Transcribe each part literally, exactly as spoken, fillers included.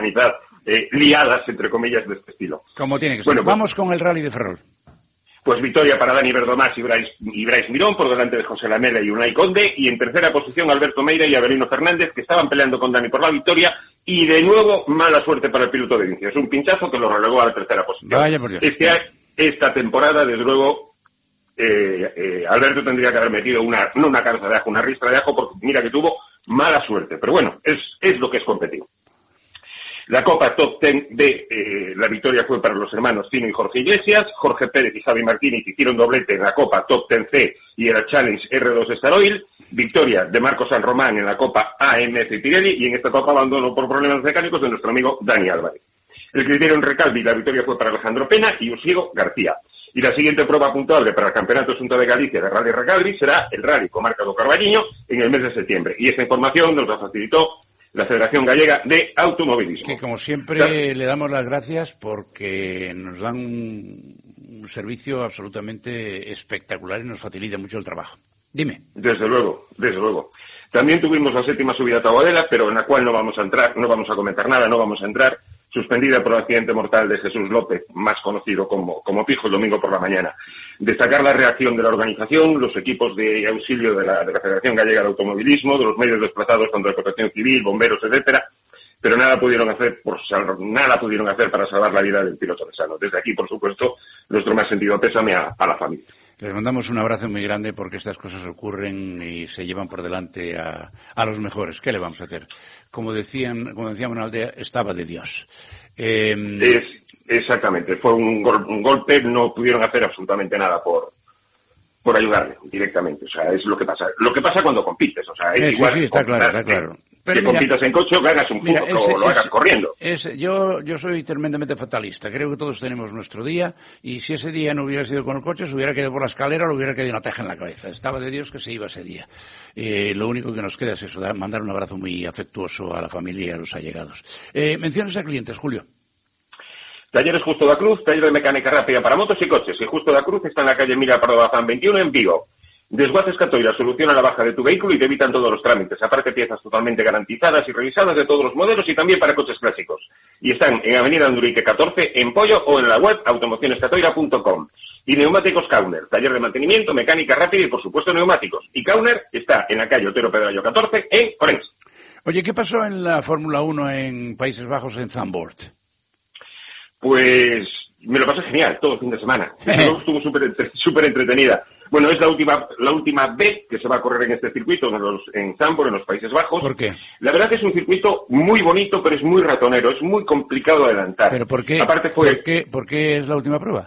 organizar eh, liadas, entre comillas, de este estilo. Como tiene que ser. Bueno, vamos pues, con el Rally de Ferrol. Pues victoria para Dani Verdomás y Brais, y Brais Mirón por delante de José Lamela y Unai Conde, y en tercera posición Alberto Meira y Avelino Fernández, que estaban peleando con Dani por la victoria, y de nuevo mala suerte para el piloto de Vinci. Es un pinchazo que lo relegó a la tercera posición. Vaya por Dios. Este, esta temporada, desde luego, eh, eh, Alberto tendría que haber metido una, no una cabeza de ajo, una ristra de ajo, porque mira que tuvo mala suerte. Pero bueno, es, es lo que es competir. La Copa Top Ten de eh, la victoria fue para los hermanos Tino y Jorge Iglesias. Jorge Pérez y Javi Martínez hicieron doblete en la Copa Top Ten C y en la Challenge R dos Star Oil. Victoria de Marco San Román en la Copa A M F Pirelli, y en esta Copa abandono por problemas mecánicos de nuestro amigo Dani Álvarez. El criterio en Recalvi, la victoria fue para Alejandro Pena y Usiego García. Y la siguiente prueba puntuable para el Campeonato Xunta de Galicia de Rally Recalvi será el Rally Comarca do Carballiño en el mes de septiembre. Y esta información nos la facilitó la Federación Gallega de Automovilismo. Que como siempre ¿sí? Le damos las gracias porque nos dan un, un servicio absolutamente espectacular y nos facilita mucho el trabajo. Dime. Desde luego, desde luego. También tuvimos la séptima subida a Taboadela, pero en la cual no vamos a entrar, no vamos a comentar nada, no vamos a entrar, suspendida por el accidente mortal de Jesús López, más conocido como, como Pijo, el domingo por la mañana. Destacar la reacción de la organización, los equipos de auxilio de la, de la Federación Gallega de Automovilismo, de los medios desplazados, tanto de protección civil, bomberos, etcétera, pero nada pudieron hacer por sal, nada pudieron hacer para salvar la vida del piloto resano. Desde aquí, por supuesto, nuestro más sentido pésame a, a la familia. Les mandamos un abrazo muy grande porque estas cosas ocurren y se llevan por delante a, a los mejores. ¿Qué le vamos a hacer? Como decían, como decíamos en la aldea, estaba de Dios. Eh... Es, exactamente, fue un, gol, un golpe, no pudieron hacer absolutamente nada por por ayudarle directamente. O sea, es lo que pasa. Lo que pasa cuando compites, o sea, es sí, igual. Sí, sí, está claro, está claro. Pero que mira, compitas en coche o que hagas un mira, fútbol ese, o lo hagas ese, corriendo. Ese, yo, yo soy tremendamente fatalista. Creo que todos tenemos nuestro día y si ese día no hubiera sido con el coche, se hubiera quedado por la escalera o le hubiera quedado una teja en la cabeza. Estaba de Dios que se iba ese día. Eh, lo único que nos queda es eso, dar, mandar un abrazo muy afectuoso a la familia y a los allegados. Eh, menciones a clientes, Julio. Talleres Justo da Cruz, taller de mecánica rápida para motos y coches. Y Justo da Cruz está en la calle Mira Pardo Bazán veintiuno en Vigo. Desguaces Catoira soluciona la baja de tu vehículo y te evitan todos los trámites. Aparte, piezas totalmente garantizadas y revisadas de todos los modelos y también para coches clásicos. Y están en Avenida Andurique catorce, en Pollo, o en la web automociones catoira punto com. Y Neumáticos Kauner, taller de mantenimiento, mecánica rápida y, por supuesto, neumáticos. Y Kauner está en la calle Otero Pedrallo catorce, en Orense. Oye, ¿qué pasó en la Fórmula uno en Países Bajos, en Zandvoort? Pues me lo pasé genial, todo el fin de semana. Estuvo súper súper entretenida. Bueno, es la última la última vez que se va a correr en este circuito, en, los, en Zandvoort, en los Países Bajos. ¿Por qué? La verdad que es un circuito muy bonito, pero es muy ratonero, es muy complicado adelantar. ¿Pero por qué? Aparte fue, ¿Por qué, ¿por qué es la última prueba?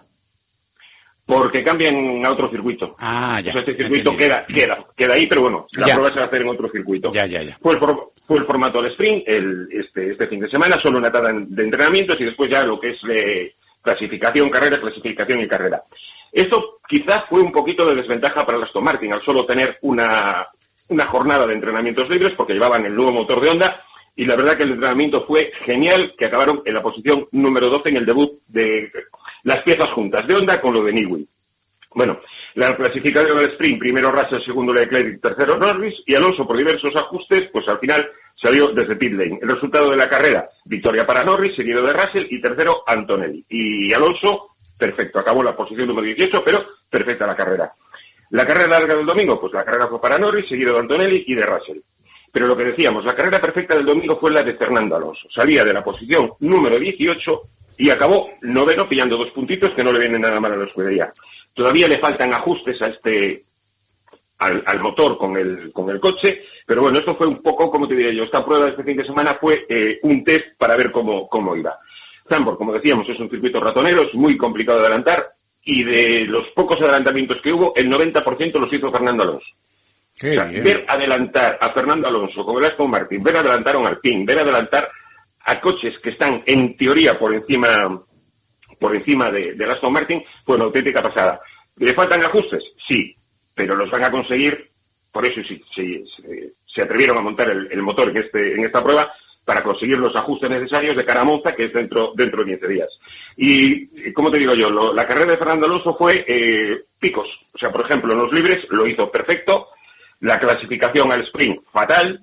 Porque cambian a otro circuito. Ah, ya. O sea, este circuito queda, queda, queda ahí, pero bueno, la ya. prueba se va a hacer en otro circuito. Ya, ya, ya. Fue el, for, fue el formato del sprint el, este, este fin de semana, solo una tabla de entrenamientos y después ya lo que es eh, clasificación, carrera, clasificación y carrera. Esto quizás fue un poquito de desventaja para el Aston Martin al solo tener una, una jornada de entrenamientos libres porque llevaban el nuevo motor de Honda y la verdad que el entrenamiento fue genial, que acabaron en la posición número doce en el debut de las piezas juntas de Honda con lo de Newey. Bueno, la clasificación del sprint, primero Russell, segundo Leclerc, tercero Norris, y Alonso por diversos ajustes, pues al final salió desde pit lane. El resultado de la carrera, victoria para Norris, seguido de Russell, y tercero Antonelli. Y Alonso, perfecto, acabó la posición número dieciocho, pero perfecta la carrera. La carrera larga del domingo, pues la carrera fue para Norris, seguido de Antonelli y de Russell. Pero lo que decíamos, la carrera perfecta del domingo fue la de Fernando Alonso. Salía de la posición número dieciocho y acabó noveno pillando dos puntitos que no le vienen nada mal a la escudería. Todavía le faltan ajustes a este al, al motor con el con el coche, pero bueno, esto fue un poco, como te diría yo, esta prueba de este fin de semana fue eh, un test para ver cómo cómo iba. Zandvoort, como decíamos, es un circuito ratonero, es muy complicado de adelantar y de los pocos adelantamientos que hubo, el noventa por ciento los hizo Fernando Alonso. Qué o sea, bien. Ver adelantar a Fernando Alonso con el Aston Martin, ver adelantar a un Alpine, ver adelantar a coches que están en teoría por encima por encima de, de Aston Martin, fue una auténtica pasada. ¿Le faltan ajustes? Sí, pero los van a conseguir, por eso sí, sí, sí, se atrevieron a montar el, el motor en, este, en esta prueba, para conseguir los ajustes necesarios de cara a Monza, que es dentro, dentro de quince días. Y, como te digo yo, lo, la carrera de Fernando Alonso fue eh, picos. O sea, por ejemplo, en los libres lo hizo perfecto, la clasificación al sprint fatal,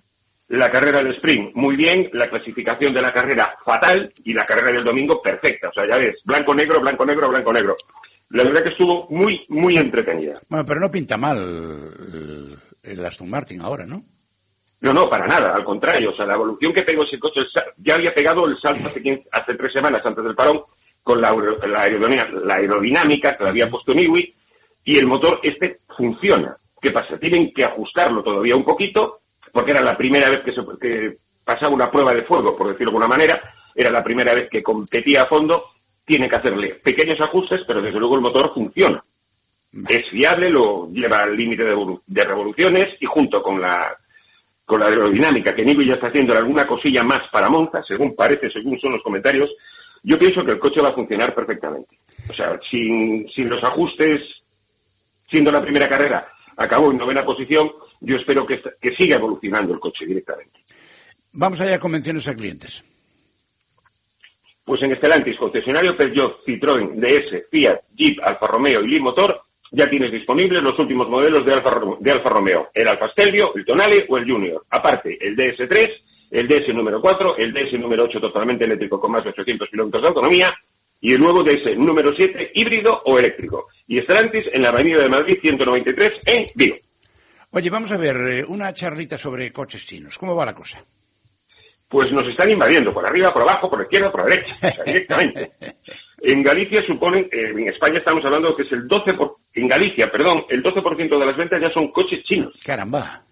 La carrera del sprint, muy bien. La clasificación de la carrera, fatal. Y la carrera del domingo, perfecta. O sea, ya ves, blanco-negro, blanco-negro, blanco-negro. La verdad que estuvo muy, muy entretenida. Bueno, pero no pinta mal el, el Aston Martin ahora, ¿no? No, no, para nada. Al contrario. O sea, la evolución que pegó ese coche, ya había pegado el salto hace, quince, hace tres semanas antes del parón con la, la, aerodinámica, la aerodinámica que le había puesto Newey. Y el motor este funciona. ¿Qué pasa? Tienen que ajustarlo todavía un poquito, porque era la primera vez que, se, que pasaba una prueba de fuego, por decirlo de alguna manera, era la primera vez que competía a fondo, tiene que hacerle pequeños ajustes, pero desde luego el motor funciona. Es fiable, lo lleva al límite de, de revoluciones, y junto con la con la aerodinámica, que Newey ya está haciendo alguna cosilla más para Monza, según parece, según son los comentarios, yo pienso que el coche va a funcionar perfectamente. O sea, sin, sin los ajustes, siendo la primera carrera, acabó en novena posición, yo espero que, que siga evolucionando el coche directamente. Vamos allá con menciones a clientes. Pues en Stellantis, concesionario Peugeot, Citroën, D S, Fiat, Jeep, Alfa Romeo y Leapmotor, ya tienes disponibles los últimos modelos de Alfa, de Alfa Romeo, el Alfa Stelvio, el Tonale o el Junior. Aparte, el D S tres, el D S número cuatro, el D S número ocho totalmente eléctrico con más de ochocientos kilómetros de autonomía, y el nuevo D S número siete, híbrido o eléctrico. Y Stellantis en la Avenida de Madrid ciento noventa y tres en Vigo. Oye, vamos a ver, una charlita sobre coches chinos. ¿Cómo va la cosa? Pues nos están invadiendo, por arriba, por abajo, por la izquierda, por la derecha, o sea, directamente. En Galicia suponen, eh, en España estamos hablando de que es el doce por ciento, en Galicia, perdón, el doce por ciento de las ventas ya son coches chinos. Caramba.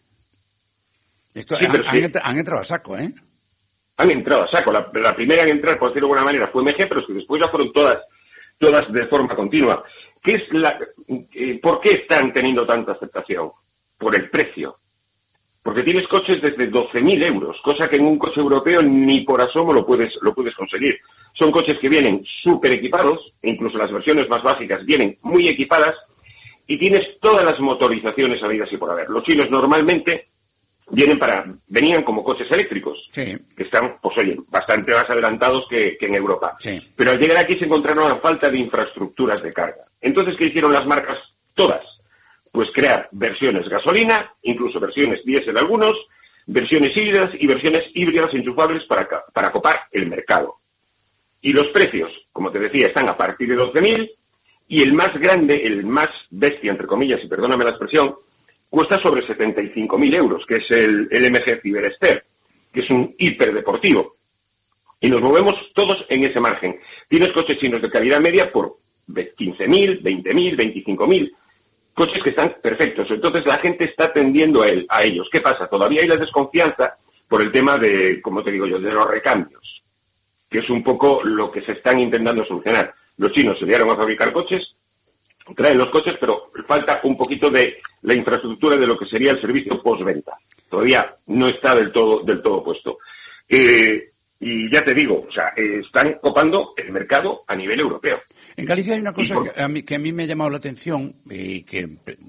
Esto, sí, han, pero han, sí. entra, han entrado a saco, ¿eh? Han entrado a saco. La, la primera en entrar, por decirlo de alguna manera, fue M G, pero es que después ya fueron todas, todas de forma continua. ¿Qué es la, eh, ¿Por qué están teniendo tanta aceptación? Por el precio. Porque tienes coches desde doce mil euros, cosa que en un coche europeo ni por asomo lo puedes, lo puedes conseguir. Son coches que vienen súper equipados, e incluso las versiones más básicas vienen muy equipadas, y tienes todas las motorizaciones habidas y por haber. Los chinos normalmente vienen para, venían como coches eléctricos, sí, que están, pues oye, bastante más adelantados que, que en Europa. Sí. Pero al llegar aquí se encontraron la falta de infraestructuras de carga. Entonces, ¿qué hicieron las marcas? Todas. Pues crear versiones gasolina, incluso versiones diésel algunos, versiones híbridas y versiones híbridas enchufables para, para copar el mercado. Y los precios, como te decía, están a partir de doce mil, y el más grande, el más bestia, entre comillas, y perdóname la expresión, cuesta sobre setenta y cinco mil euros, que es el, el M G Cyberster, que es un hiperdeportivo. Y nos movemos todos en ese margen. Tienes coches chinos de calidad media por quince mil, veinte mil, veinticinco mil, coches que están perfectos. Entonces la gente está tendiendo a, él, a ellos. ¿Qué pasa? Todavía hay la desconfianza por el tema de, como te digo yo, de los recambios, que es un poco lo que se están intentando solucionar. Los chinos se liaron a fabricar coches, traen los coches, pero falta un poquito de la infraestructura de lo que sería el servicio postventa. Todavía no está del todo, del todo puesto. Eh, y ya te digo, o sea, eh, están copando el mercado a nivel europeo. En Galicia hay una cosa por... que, a mí, que a mí me ha llamado la atención y que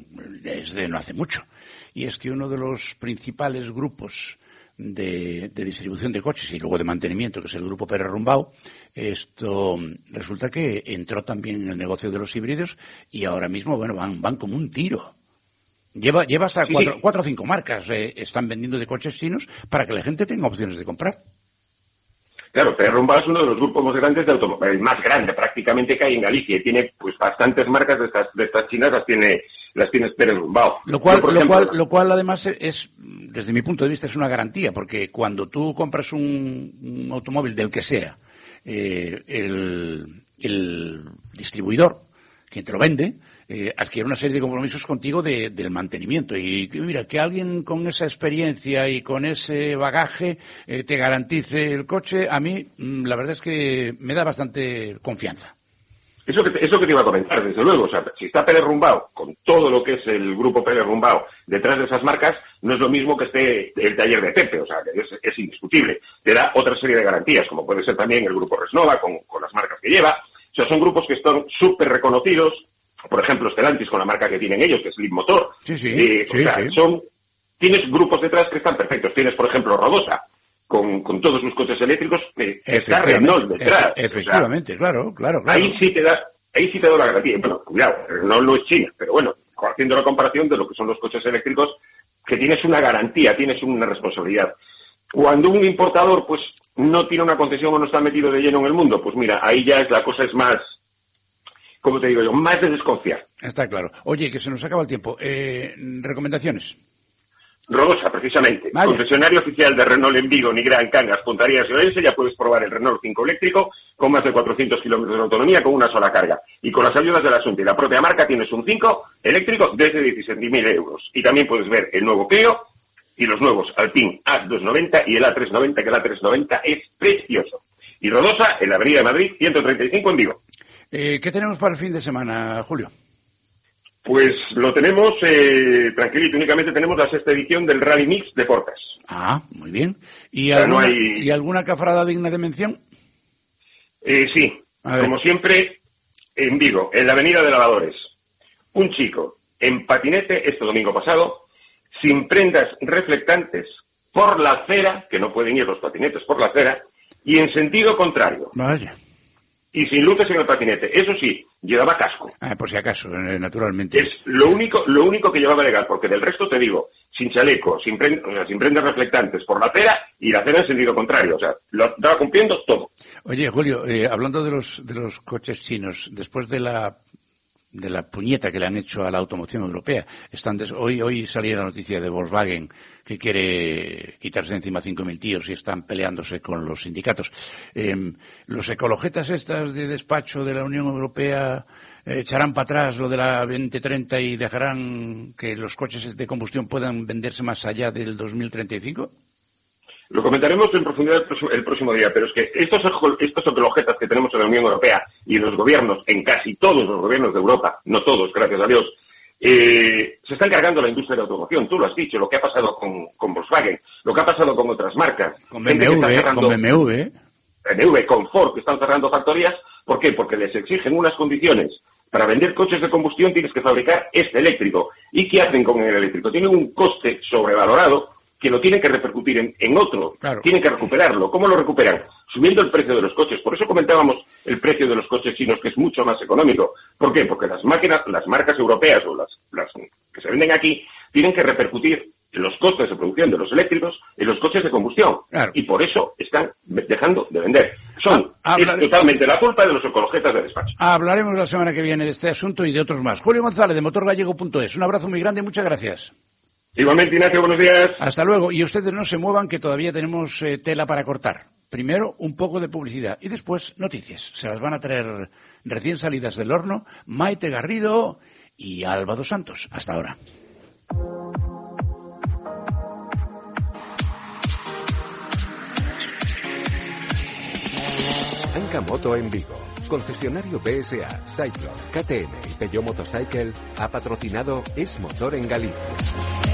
es de no hace mucho, y es que uno de los principales grupos de, de distribución de coches y luego de mantenimiento, que es el grupo Pérez Rumbao, esto resulta que entró también en el negocio de los híbridos y ahora mismo, bueno, van, van como un tiro. Lleva, lleva hasta sí. cuatro, cuatro o cinco marcas eh, están vendiendo de coches chinos para que la gente tenga opciones de comprar. Claro, Pérez Rumbao es uno de los grupos más grandes de automóviles, el más grande prácticamente que hay en Galicia, y tiene pues bastantes marcas de estas, de estas chinas, las tiene, las tiene Pérez Rumbao. Lo cual, Yo, por lo ejemplo, cual, lo cual además es, desde mi punto de vista, es una garantía, porque cuando tú compras un, un automóvil del que sea, eh, el, el distribuidor, quien te lo vende, eh, adquiere una serie de compromisos contigo de, del mantenimiento. Y mira, que alguien con esa experiencia y con ese bagaje eh, te garantice el coche, a mí la verdad es que me da bastante confianza. Eso que, te, eso que te iba a comentar, desde luego. O sea, si está Pérez Rumbao, con todo lo que es el grupo Pérez Rumbao, detrás de esas marcas, no es lo mismo que esté el taller de Pepe. O sea, que es, es indiscutible. Te da otra serie de garantías, como puede ser también el grupo Resnova, con, con las marcas que lleva. O sea, son grupos que están súper reconocidos. Por ejemplo, Stellantis con la marca que tienen ellos, que es Leapmotor. Sí, sí, eh, sí, o sea, sí. Son, tienes grupos detrás que están perfectos. Tienes, por ejemplo, Rodosa, con, con todos sus coches eléctricos, eh, está Renault detrás. Efectivamente, o sea, claro, claro, claro. Ahí sí te da, ahí sí te da la garantía. Bueno, cuidado, Renault no es China, pero bueno, haciendo la comparación de lo que son los coches eléctricos, que tienes una garantía, tienes una responsabilidad. Cuando un importador pues no tiene una concesión o no está metido de lleno en el mundo, pues mira, ahí ya es la cosa es más, ¿cómo te digo yo? Más de desconfiar. Está claro. Oye, que se nos acaba el tiempo. Eh, ¿Recomendaciones? Rodosa, precisamente. Vale. Concesionario oficial de Renault en Vigo, Nigrán, Cangas, Puntarenas y Orense, ya puedes probar el Renault cinco eléctrico con más de cuatrocientos kilómetros de autonomía con una sola carga. Y con las ayudas de la Xunta y la propia marca tienes un cinco eléctrico desde diecisiete mil euros. Y también puedes ver el nuevo Clio y los nuevos Alpine A doscientos noventa y el A trescientos noventa, que el A trescientos noventa es precioso. Y Rodosa, en la Avenida de Madrid, ciento treinta y cinco en Vigo. Eh, ¿Qué tenemos para el fin de semana, Julio? Pues lo tenemos eh, tranquilito, únicamente tenemos la sexta edición del Rally Mix de Portas. Ah, muy bien. ¿Y, alguna, no hay... ¿y alguna cafrada digna de mención? Eh, sí, como siempre, en Vigo, en la Avenida de Lavadores. Un chico en patinete este domingo pasado, sin prendas reflectantes, por la acera, que no pueden ir los patinetes por la acera, y en sentido contrario. Vaya. Y sin luces en el patinete. Eso sí, llevaba casco. Ah, por si acaso, eh, naturalmente. Es lo único lo único que llevaba legal, porque del resto te digo, sin chaleco, sin, prend, o sea, sin prendas reflectantes por la acera y la acera en sentido contrario. O sea, lo estaba cumpliendo todo. Oye, Julio, eh, hablando de los de los coches chinos, después de la de la puñeta que le han hecho a la automoción europea. Están des... hoy hoy salía la noticia de Volkswagen que quiere quitarse encima cinco mil tíos y están peleándose con los sindicatos. Eh, los ecologetas estas de despacho de la Unión Europea eh, echarán para atrás lo de la veinte treinta y dejarán que los coches de combustión puedan venderse más allá del dos mil treinta y cinco. Lo comentaremos en profundidad el próximo, el próximo día, pero es que estos, estos ecologetas que tenemos en la Unión Europea y en los gobiernos, en casi todos los gobiernos de Europa, no todos, gracias a Dios, eh, se están cargando la industria de la automoción. Tú lo has dicho, lo que ha pasado con, con Volkswagen, lo que ha pasado con otras marcas. Con B M W, cerrando, con B M W. B M W, con Ford, que están cerrando factorías. ¿Por qué? Porque les exigen unas condiciones. Para vender coches de combustión tienes que fabricar este eléctrico. ¿Y qué hacen con el eléctrico? Tienen un coste sobrevalorado que lo tienen que repercutir en, en otro, claro. Tienen que recuperarlo. ¿Cómo lo recuperan? Subiendo el precio de los coches. Por eso comentábamos el precio de los coches chinos, que es mucho más económico. ¿Por qué? Porque las máquinas, las marcas europeas o las, las que se venden aquí, tienen que repercutir los costes de producción de los eléctricos en los coches de combustión. Claro. Y por eso están dejando de vender. Son ah, es totalmente la culpa de los ecologetas de despacho. Hablaremos la semana que viene de este asunto y de otros más. Julio González, de motor gallego punto es. Un abrazo muy grande y muchas gracias. Igualmente, Ignacio, buenos días. Hasta luego. Y ustedes no se muevan, que todavía tenemos eh, tela para cortar. Primero, un poco de publicidad y después noticias. Se las van a traer recién salidas del horno Maite Garrido y Alba dos Santos. Hasta ahora. Anca Moto en Vigo. Concesionario B S A, Cyclone, K T M y Peugeot Motorcycle ha patrocinado Es Motor en Galicia.